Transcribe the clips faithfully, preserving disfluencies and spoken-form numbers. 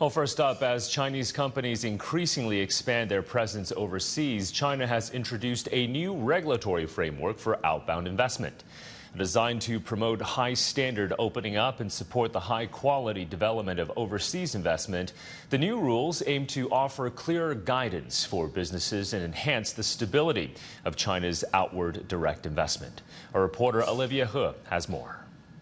Well, first up, as Chinese companies increasingly expand their presence overseas, China has introduced a new regulatory framework for outbound investment. Designed to promote high standard opening up and support the high quality development of overseas investment, the new rules aim to offer clearer guidance for businesses and enhance the stability of China's outward direct investment. Our reporter Olivia He has more.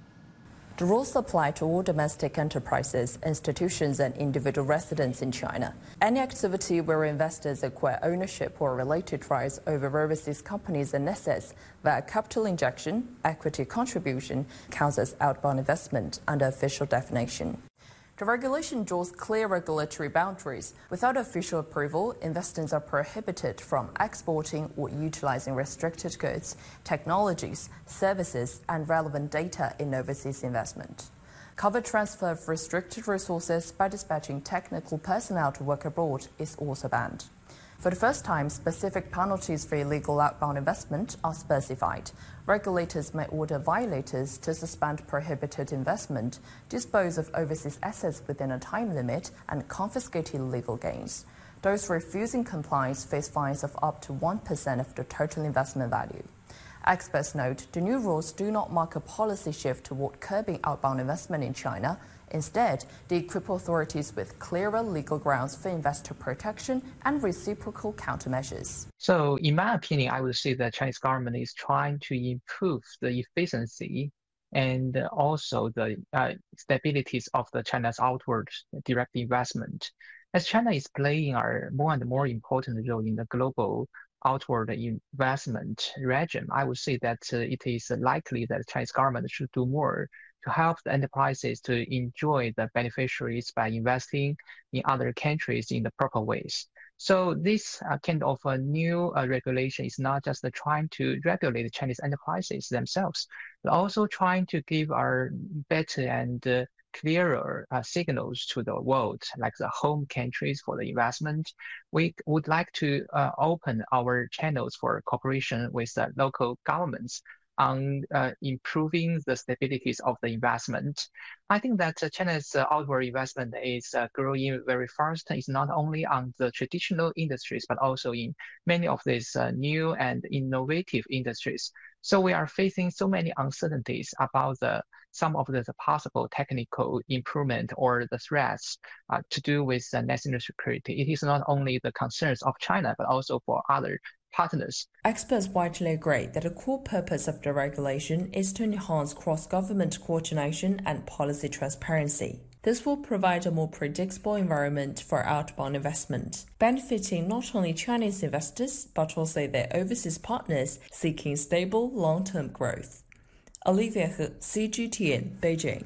The rules apply to all domestic enterprises, institutions and individual residents in China. Any activity where investors acquire ownership or related rights over overseas companies and assets via capital injection, equity contribution, counts as outbound investment under official definition. The regulation draws clear regulatory boundaries. Without official approval, investors are prohibited from exporting or utilizing restricted goods, technologies, services, and relevant data in overseas investment. Cover transfer of restricted resources by dispatching technical personnel to work abroad is also banned. For the first time, specific penalties for illegal outbound investment are specified. Regulators may order violators to suspend prohibited investment, dispose of overseas assets within a time limit, and confiscate illegal gains. Those refusing compliance face fines of up to one percent of the total investment value. Experts note the new rules do not mark a policy shift toward curbing outbound investment in China. Instead, they equip authorities with clearer legal grounds for investor protection and reciprocal countermeasures. So, in my opinion, I would say the Chinese government is trying to improve the efficiency and also the uh, stabilities of the China's outward direct investment. As China is playing a more and more important role in the global outward investment regime, I would say that uh, it is likely that the Chinese government should do more to help the enterprises to enjoy the beneficiaries by investing in other countries in the proper ways. So this uh, kind of a new uh, regulation is not just uh, trying to regulate the Chinese enterprises themselves, but also trying to give our better and uh, clearer uh, signals to the world, like the home countries for the investment. We would like to uh, open our channels for cooperation with the local governments on uh, improving the stabilities of the investment. I think that uh, China's uh, outward investment is uh, growing very fast. It's not only on the traditional industries, but also in many of these uh, new and innovative industries. So we are facing so many uncertainties about the, some of the, the possible technical improvement or the threats uh, to do with uh, national security. It is not only the concerns of China, but also for other partners. Experts widely agree that the core purpose of the regulation is to enhance cross-government coordination and policy transparency. This will provide a more predictable environment for outbound investment, benefiting not only Chinese investors, but also their overseas partners seeking stable long-term growth. Olivia He, C G T N, Beijing.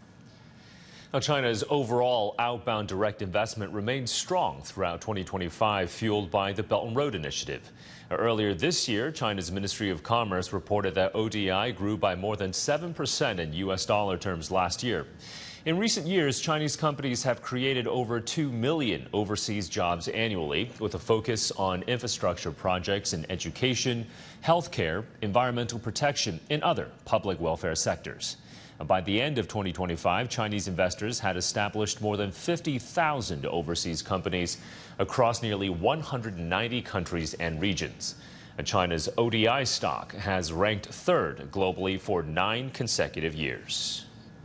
Now, China's overall outbound direct investment remains strong throughout twenty twenty-five, fueled by the Belt and Road Initiative. Earlier this year, China's Ministry of Commerce reported that O D I grew by more than seven percent in U S dollar terms last year. In recent years, Chinese companies have created over two million overseas jobs annually, with a focus on infrastructure projects in education, healthcare, environmental protection, and other public welfare sectors. By the end of twenty twenty-five, Chinese investors had established more than fifty thousand overseas companies across nearly one hundred ninety countries and regions. China's O D I stock has ranked third globally for nine consecutive years.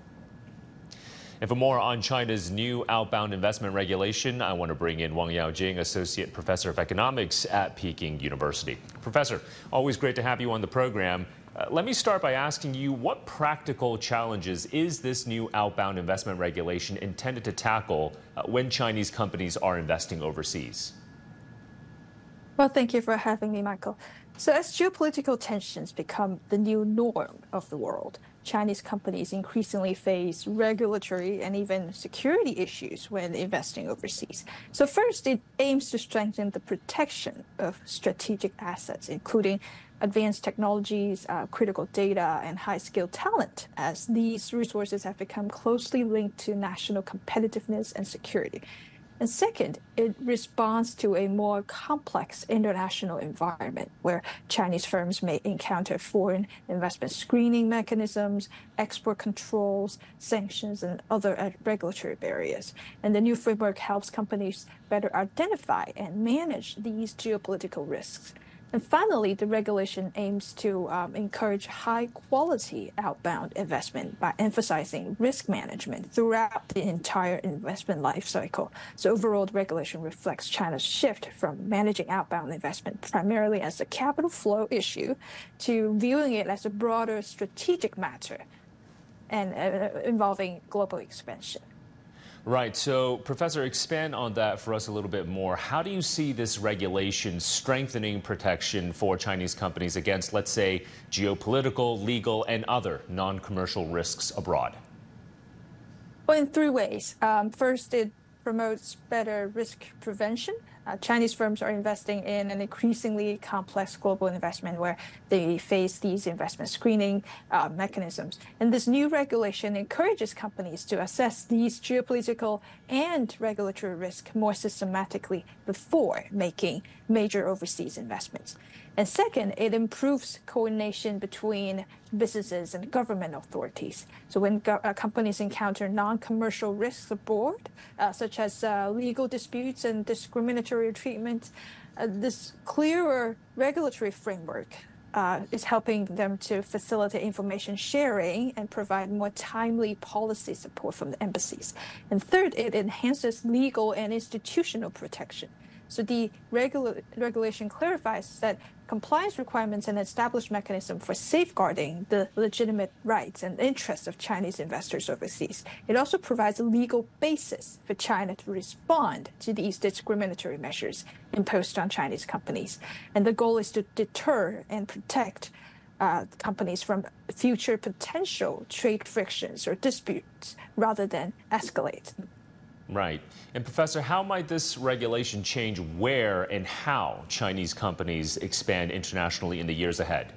And for more on China's new outbound investment regulation, I want to bring in Wang Yaojing, Associate Professor of Economics at Peking University. Professor, always great to have you on the program. Uh, let me start by asking you, what practical challenges is this new outbound investment regulation intended to tackle uh, when Chinese companies are investing overseas? Well, thank you for having me, Michael. So as geopolitical tensions become the new norm of the world, Chinese companies increasingly face regulatory and even security issues when investing overseas. So first, it aims to strengthen the protection of strategic assets, including advanced technologies, uh, critical data, and high-skilled talent, as these resources have become closely linked to national competitiveness and security. And second, it responds to a more complex international environment where Chinese firms may encounter foreign investment screening mechanisms, export controls, sanctions, and other regulatory barriers. And the new framework helps companies better identify and manage these geopolitical risks. And finally, the regulation aims to um, encourage high-quality outbound investment by emphasizing risk management throughout the entire investment lifecycle. So overall, the regulation reflects China's shift from managing outbound investment primarily as a capital flow issue to viewing it as a broader strategic matter and uh, involving global expansion. Right. So, Professor, expand on that for us a little bit more. How do you see this regulation strengthening protection for Chinese companies against, let's say, geopolitical, legal, and other non-commercial risks abroad? Well, in three ways. Um, first, it promotes better risk prevention. Uh, Chinese firms are investing in an increasingly complex global investment where they face these investment screening uh, mechanisms. And this new regulation encourages companies to assess these geopolitical and regulatory risks more systematically before making major overseas investments. And second, it improves coordination between businesses and government authorities. So when go- uh, companies encounter non-commercial risks abroad, uh, such as uh, legal disputes and discriminatory treatment, uh, this clearer regulatory framework uh, is helping them to facilitate information sharing and provide more timely policy support from the embassies. And third, it enhances legal and institutional protection. So the regula- regulation clarifies that compliance requirements and established mechanism for safeguarding the legitimate rights and interests of Chinese investors overseas. It also provides a legal basis for China to respond to these discriminatory measures imposed on Chinese companies. And the goal is to deter and protect uh, companies from future potential trade frictions or disputes rather than escalate. Right. And Professor, how might this regulation change where and how Chinese companies expand internationally in the years ahead?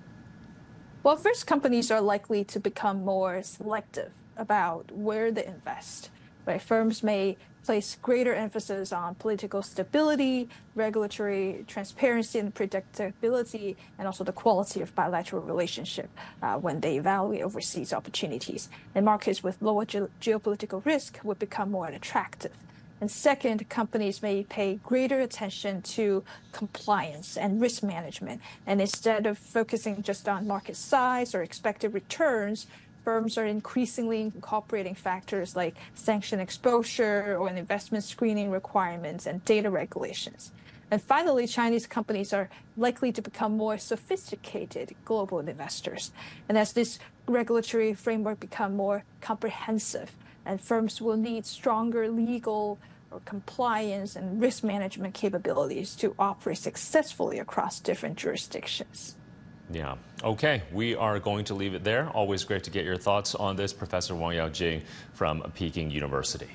Well, first, companies are likely to become more selective about where they invest. Right? Firms may place greater emphasis on political stability, regulatory transparency and predictability, and also the quality of bilateral relationship uh, when they evaluate overseas opportunities. And markets with lower ge- geopolitical risk would become more attractive. And second, companies may pay greater attention to compliance and risk management. And instead of focusing just on market size or expected returns, firms are increasingly incorporating factors like sanction exposure or investment screening requirements and data regulations. And finally, Chinese companies are likely to become more sophisticated global investors. And as this regulatory framework becomes more comprehensive, and firms will need stronger legal or compliance and risk management capabilities to operate successfully across different jurisdictions. Yeah. Okay. We are going to leave it there. Always great to get your thoughts on this. Professor Wang Yaojing from Peking University.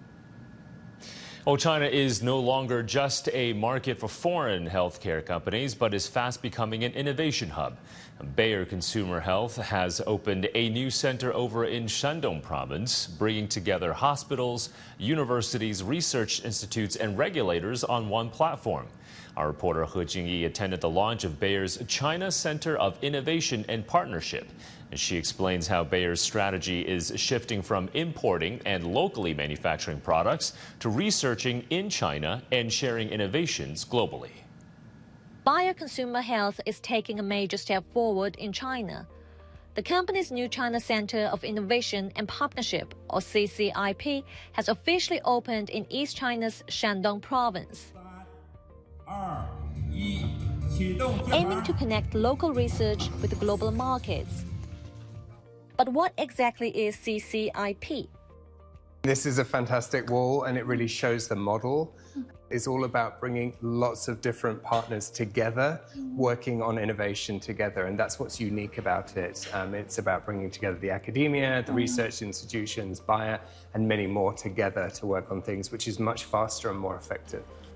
Oh, China is no longer just a market for foreign healthcare companies, but is fast becoming an innovation hub. Bayer Consumer Health has opened a new center over in Shandong province, bringing together hospitals, universities, research institutes, and regulators on one platform. Our reporter He Jingyi attended the launch of Bayer's China Center of Innovation and Partnership. And she explains how Bayer's strategy is shifting from importing and locally manufacturing products to researching in China and sharing innovations globally. Bayer Consumer Health is taking a major step forward in China. The company's new China Center of Innovation and Partnership, or C C I P, has officially opened in East China's Shandong province. Aiming to connect local research with global markets. But what exactly is C C I P? This is a fantastic wall, and it really shows the model. It's all about bringing lots of different partners together, working on innovation together, and that's what's unique about it. Um, it's about bringing together the academia, the research institutions, Bayer, and many more together to work on things, which is much faster and more effective.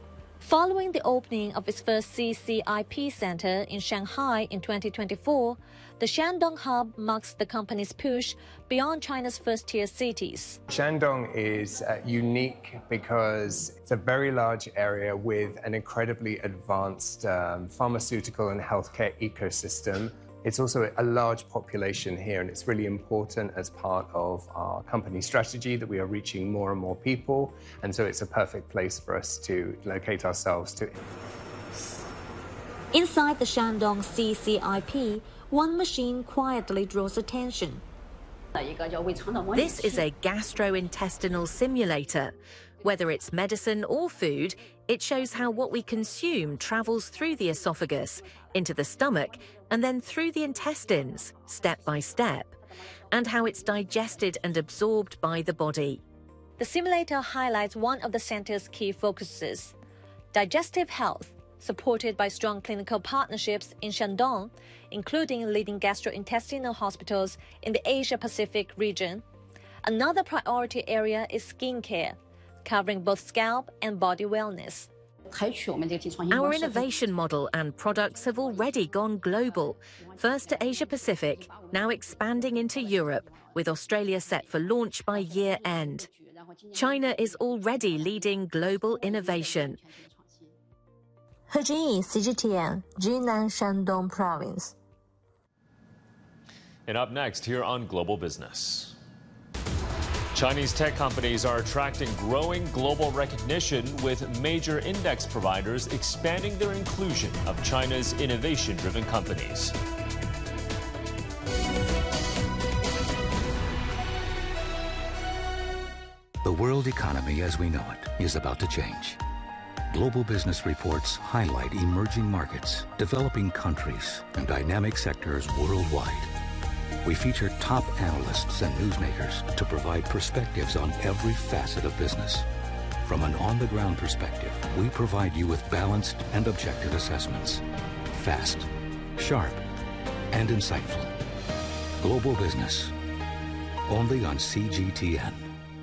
Following the opening of its first C C I P center in Shanghai in twenty twenty-four, the Shandong hub marks the company's push beyond China's first-tier cities. Shandong is uh, unique because it's a very large area with an incredibly advanced um, pharmaceutical and healthcare ecosystem. It's also a large population here, and it's really important as part of our company strategy that we are reaching more and more people, and so it's a perfect place for us to locate ourselves to. Inside the Shandong C C I P, one machine quietly draws attention. This is a gastrointestinal simulator. Whether it's medicine or food, it shows how what we consume travels through the esophagus, into the stomach, and then through the intestines, step by step, and how it's digested and absorbed by the body. The simulator highlights one of the center's key focuses: digestive health, supported by strong clinical partnerships in Shandong, including leading gastrointestinal hospitals in the Asia-Pacific region. Another priority area is skincare, covering both scalp and body wellness. Our innovation model and products have already gone global. First to Asia-Pacific, now expanding into Europe, with Australia set for launch by year-end. China is already leading global innovation. He Jinyi, C G T N, Jinan, Shandong Province. And up next here on Global Business. Chinese tech companies are attracting growing global recognition, with major index providers expanding their inclusion of China's innovation-driven companies. The world economy as we know it is about to change. Global Business reports highlight emerging markets, developing countries, and dynamic sectors worldwide. We feature top analysts and newsmakers to provide perspectives on every facet of business. From an on-the-ground perspective, we provide you with balanced and objective assessments. Fast, sharp, and insightful. Global Business, only on C G T N.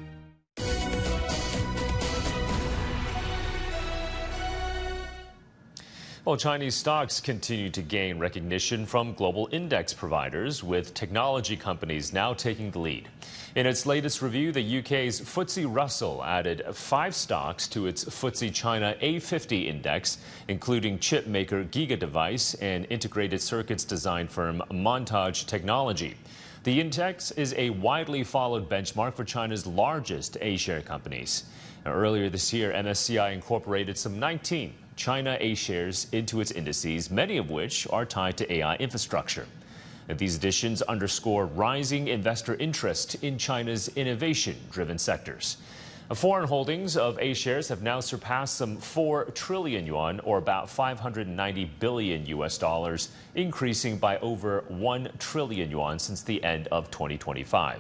Well, Chinese stocks continue to gain recognition from global index providers, with technology companies now taking the lead. In its latest review, the U K's F T S E Russell added five stocks to its F T S E China A fifty index, including chip maker GigaDevice and integrated circuits design firm Montage Technology. The index is a widely followed benchmark for China's largest A-share companies. Now, earlier this year, M S C I incorporated some nineteen China A-shares into its indices, many of which are tied to A I infrastructure. And these additions underscore rising investor interest in China's innovation-driven sectors. Foreign holdings of A-shares have now surpassed some four trillion yuan, or about five hundred ninety billion U S dollars, increasing by over one trillion yuan since the end of twenty twenty-five.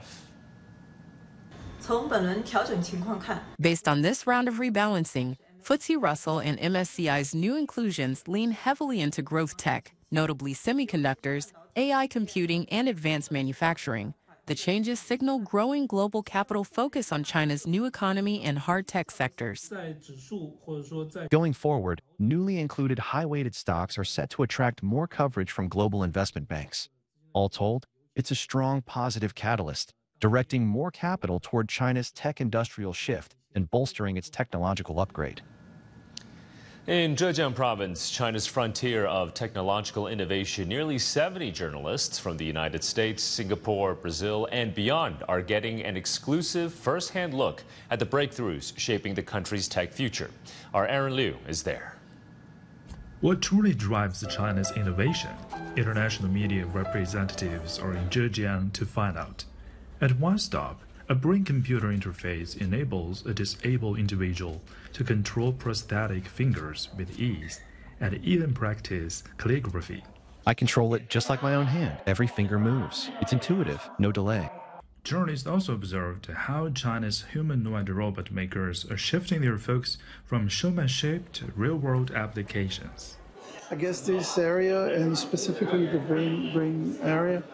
Based on this round of rebalancing, F T S E Russell and M S C I's new inclusions lean heavily into growth tech, notably semiconductors, A I computing, and advanced manufacturing. The changes signal growing global capital focus on China's new economy and hard tech sectors. Going forward, newly included high-weighted stocks are set to attract more coverage from global investment banks. All told, it's a strong positive catalyst, directing more capital toward China's tech industrial shift and bolstering its technological upgrade. In Zhejiang Province, China's frontier of technological innovation, nearly seventy journalists from the United States, Singapore, Brazil, and beyond are getting an exclusive first-hand look at the breakthroughs shaping the country's tech future. Our Aaron Liu is there. What truly drives China's innovation? International media representatives are in Zhejiang to find out. At one stop, a brain-computer interface enables a disabled individual to control prosthetic fingers with ease and even practice calligraphy. I control it just like my own hand. Every finger moves. It's intuitive, no delay. Journalists also observed how China's humanoid robot makers are shifting their focus from showmanship to real-world applications. I guess this area, and specifically the brain, brain area,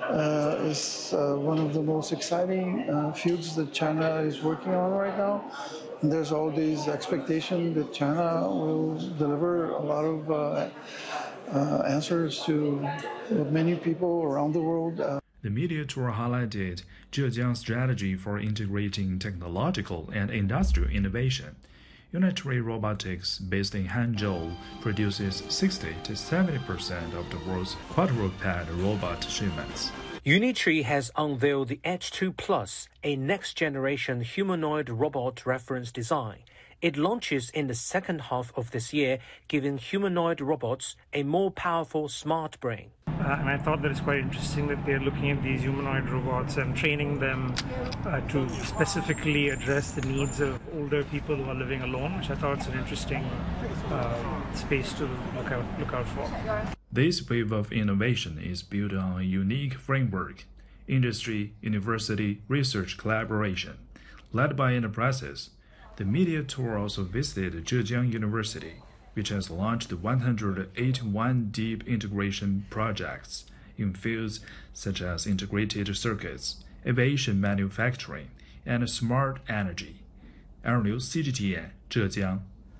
uh, is uh, one of the most exciting uh, fields that China is working on right now. And there's all these expectations that China will deliver a lot of uh, uh, answers to many people around the world. Uh, The media tour highlighted Zhejiang's strategy for integrating technological and industrial innovation. Unitree Robotics, based in Hangzhou, produces sixty to seventy percent of the world's quadruped robot shipments. Unitree has unveiled the Edge two Plus, a next-generation humanoid robot reference design. It launches in the second half of this year, giving humanoid robots a more powerful smart brain. Uh, and I thought that it's quite interesting that they're looking at these humanoid robots and training them uh, to specifically address the needs of older people who are living alone, which I thought is an interesting uh, space to look out, look out for. This wave of innovation is built on a unique framework, industry, university, research collaboration, led by enterprises. The media tour also visited Zhejiang University, which has launched one hundred eighty-one deep integration projects in fields such as integrated circuits, aviation manufacturing, and smart energy. Airnews C G T N, Zhejiang.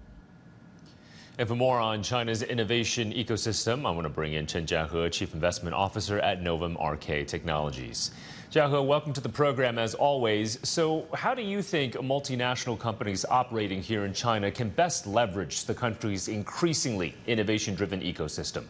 And for more on China's innovation ecosystem, I want to bring in Chen Jiahe, Chief Investment Officer at Novum R K Technologies. Jiahe, welcome to the program as always. So how do you think multinational companies operating here in China can best leverage the country's increasingly innovation-driven ecosystem?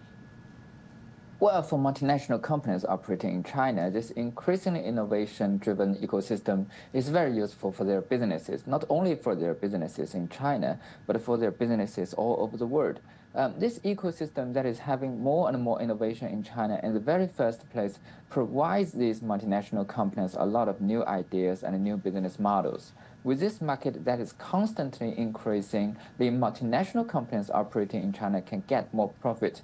Well, for multinational companies operating in China, this increasingly innovation-driven ecosystem is very useful for their businesses, not only for their businesses in China, but for their businesses all over the world. Um, this ecosystem that is having more and more innovation in China in the very first place provides these multinational companies a lot of new ideas and new business models. With this market that is constantly increasing, the multinational companies operating in China can get more profit